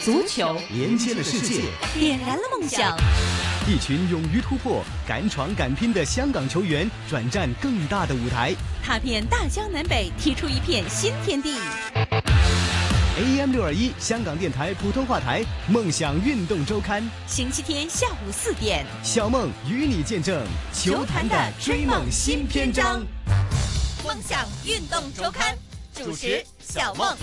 足球连接了世界， 点燃了梦想。 一群勇于突破、敢闯敢拼的香港球员转战更大的舞台， 踏遍大江南北，踢出一片新天地。 AM621 香港电台普通话台《梦想运动周刊》， 星期天下午4点， 小梦与你见证球坛的追梦新篇章。 梦想运动周刊主持小梦。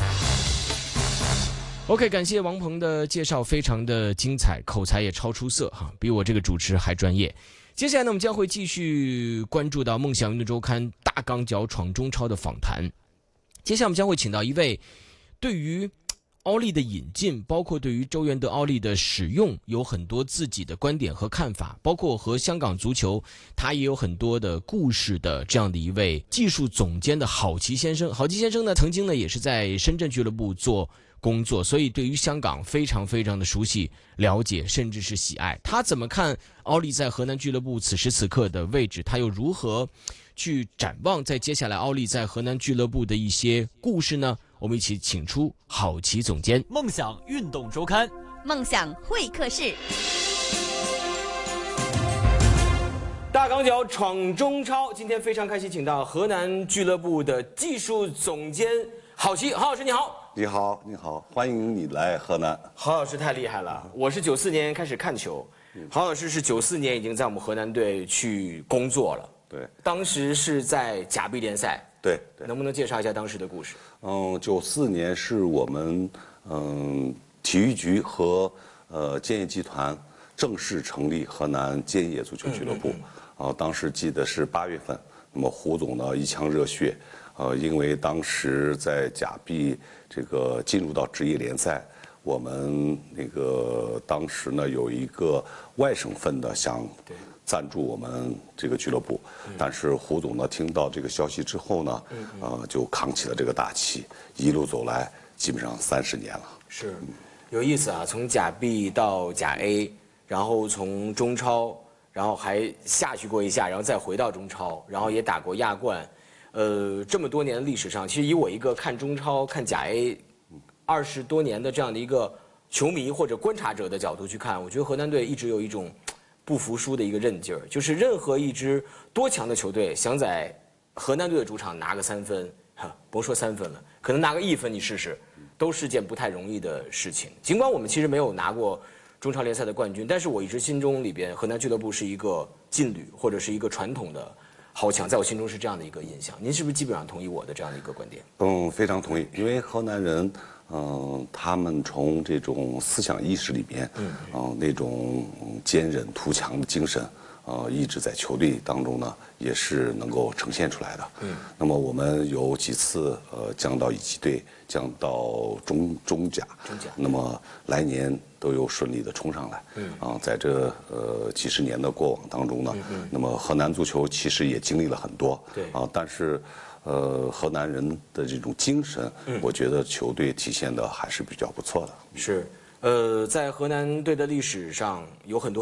OK， 感谢王鹏的介绍，非常的精彩，口才也超出色哈，比我这个主持还专业。接下来呢，我们将会继续关注到梦想运动周刊大钢脚闯中超的访谈。接下来我们将会请到一位对于奥利的引进，包括对于周元德奥利的使用有很多自己的观点和看法，包括和香港足球他也有很多的故事的这样的一位技术总监的郝琦先生。郝琦先生呢，曾经呢也是在深圳俱乐部做工作，所以对于香港非常非常的熟悉、了解，甚至是喜爱。他怎么看奥利在河南俱乐部此时此刻的位置？他又如何去展望在接下来奥利在河南俱乐部的一些故事呢？我们一起请出郝琦总监。 梦想运动周刊， 梦想会客室。 大钢脚闯中超，今天非常开心，请到河南俱乐部的技术总监郝琦。郝老师你好。 你好，你好，欢迎你来河南。 郝老师太厉害了，我是94年开始看球，郝老师是94年已经在我们河南队去工作了。 对， 当时是在甲 B 联赛。 对， 能不能介绍一下当时的故事 ？94年是我们体育局和建业集团正式成立河南建业足球俱乐部。当时记得是8月份，那么胡总呢一腔热血。因为当时在甲 B 这个进入到职业联赛，我们那个当时呢有一个外省份的想赞助我们这个俱乐部，但是胡总呢听到这个消息之后呢，就扛起了这个大旗，一路走来基本上30年了。 是，有意思啊，从甲 B 到甲 A， 然后从中超，然后还下去过一下，然后再回到中超，然后也打过亚冠。这么多年的历史上，其实以我一个看中超、看甲 A 20多年的这样的一个球迷或者观察者的角度去看，我觉得河南队一直有一种不服输的一个韧劲儿，就是任何一支多强的球队想在河南队的主场拿个3分，甭说3分了，可能拿个1分你试试，都是件不太容易的事情。尽管我们其实没有拿过中超联赛的冠军，但是我一直心中里边河南俱乐部是一个劲旅或者是一个传统的豪强，在我心中是这样的一个印象。您是不是基本上同意我的这样的一个观点？ 非常同意，因为河南人，他们从这种思想意识里边，那种坚韧图强的精神，一直在球队当中呢，也是能够呈现出来的。那么我们有几次降到1级队，降到中甲，那么来年都有顺利的冲上来。在这几十年的过往当中呢，那么河南足球其实也经历了很多。但是河南人的这种精神，我觉得球队体现的还是比较不错的。 是，在河南队的历史上有很多